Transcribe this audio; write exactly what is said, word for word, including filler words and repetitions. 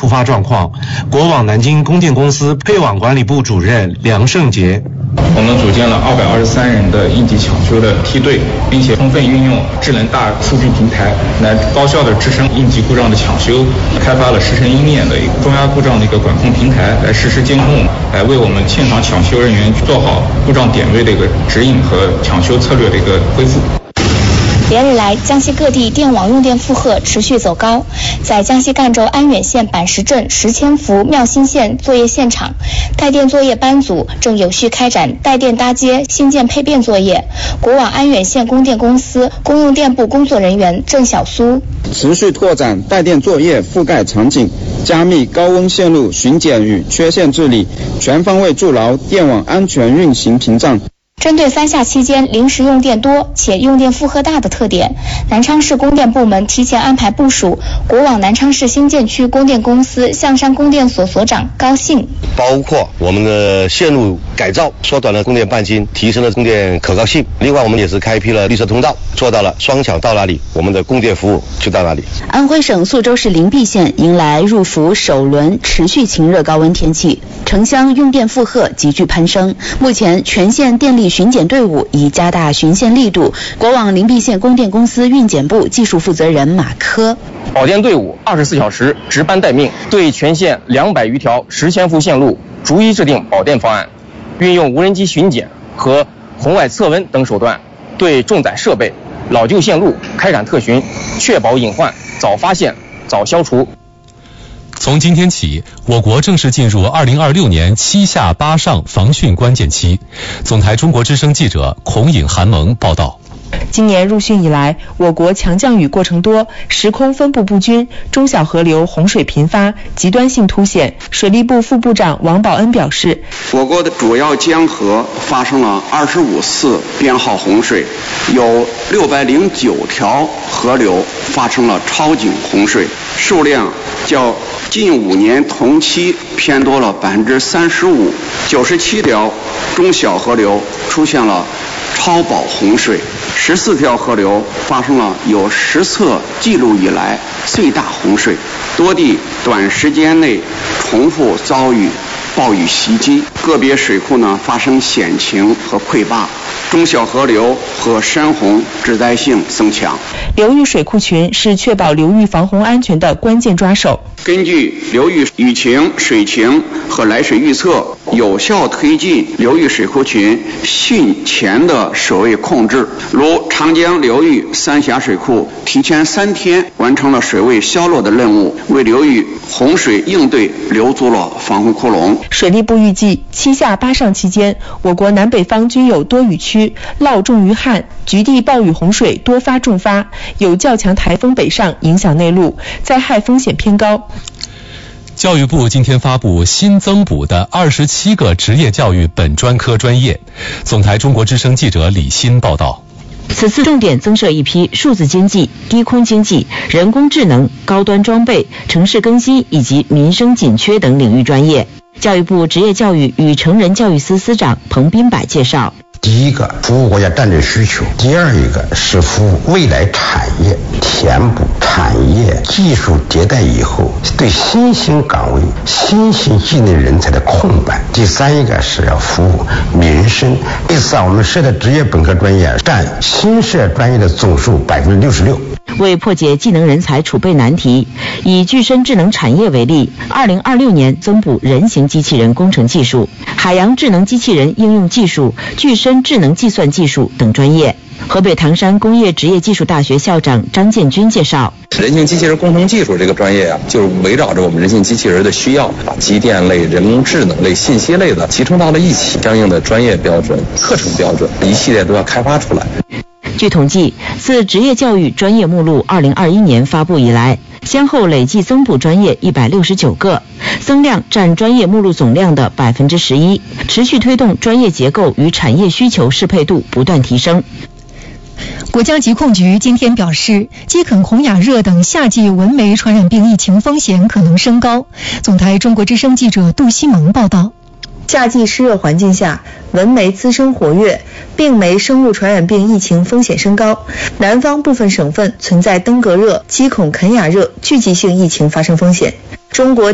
突发状况。国网南京供电公司配网管理部主任梁胜杰。 我们组建了二百二十三人的应急抢修的梯队，并且充分运用智能大数据平台来高效的支撑应急故障的抢修，开发了时程应链的一个中压故障的一个管控平台，来实时监控，来为我们现场抢修人员做好故障点位的一个指引和抢修策略的一个恢复。 连日来，江西各地电网用电负荷持续走高。在江西赣州安远县板石镇石千福妙新县作业现场，带电作业班组正有序开展带电搭接、新建配变作业。国网安远县供电公司公用电部工作人员郑小苏： 持续拓展带电作业覆盖场景，加密高温线路巡检与缺陷治理，全方位筑牢电网安全运行屏障。 针对三夏期间临时用电多且用电负荷大的特点，南昌市供电部门提前安排部署国网南昌市新建区供电公司象山供电所所长高兴， 包括我们的线路改造，缩短了供电半径，提升了供电可靠性。另外，我们也是开辟了绿色通道，做到了双抢到哪里，我们的供电服务就到哪里。 安徽省宿州市灵璧县迎来入伏首轮持续晴热高温天气，城乡用电负荷急剧攀升。目前全县电力巡检队伍已加大巡线力度。国网灵璧县供电公司运检部技术负责人马科： 保电队伍二十四小时值班待命，对全县两百余条石千伏线路逐一制定保电方案，运用无人机巡检和红外测温等手段，对重载设备、老旧线路开展特巡，确保隐患早发现、早消除。 从今天起，我国正式进入二零二六年七下八上防汛关键期。总台中国之声记者孔颖、韩萌报道。 今年入汛以来，我国强降雨过程多，时空分布不均，中小河流洪水频发，极端性凸显。水利部副部长王宝恩表示， 我国的主要江河发生了二十五次编号洪水，有六百零九条河流发生了超警洪水，数量较近五年同期偏多了百分之三十五，九十七条中小河流出现了超保洪水，十四条河流发生了有实测记录以来最大洪水，多地短时间内重复遭遇暴雨袭击，个别水库呢发生险情和溃坝，中小河流和山洪致灾性增强。 流域水库群是确保流域防洪安全的关键抓手。 根据流域雨情、水情和来水预测，有效推进流域水库群汛前的水位控制。如长江流域三峡水库提前三天完成了水位消落的任务，为流域洪水应对留足了防洪窟窿。 水利部预计，七下八上期间，我国南北方均有多雨区，涝重于旱，局地暴雨洪水多发重发，有较强台风北上影响内陆，灾害风险偏高。 教育部今天发布新增补的二十七个职业教育本专科专业。总台中国之声记者李欣报道。 此次重点增设一批数字经济、低空经济、人工智能、高端装备、城市更新以及民生紧缺等领域专业。教育部职业教育与成人教育司司长彭斌柏介绍， 第一个服务国家战略需求，第二一个是服务未来产业，填补产业技术迭代以后对新兴岗位、新兴技能人才的空白，第三一个是要服务民生。这次啊，我们设的职业本科专业占新设专业的总数百分之六十六。 为破解技能人才储备难题，以具身智能产业为例，二零二六年增补人形机器人工程技术、海洋智能机器人应用技术、具身智能计算技术等专业。河北唐山工业职业技术大学校长张建军介绍， 人形机器人工程技术这个专业啊，就是围绕着我们人形机器人的需要，把机电类、人工智能类、信息类的集成到了一起，相应的专业标准、课程标准一系列都要开发出来。 据统计，自职业教育专业目录二零二一年发布以来，先后累计增补专业一百六十九个，增量占专业目录总量的百分之十一，持续推动专业结构与产业需求适配度不断提升。 国家疾控局今天表示，饥肯红雅热等夏季蚊媒传染病疫情风险可能升高。总台中国之声记者杜西蒙报道。 夏季湿热环境下，蚊媒滋生活跃，病媒生物传染病疫情风险升高。南方部分省份存在登革热、鸡孔肯雅热聚集性疫情发生风险。中国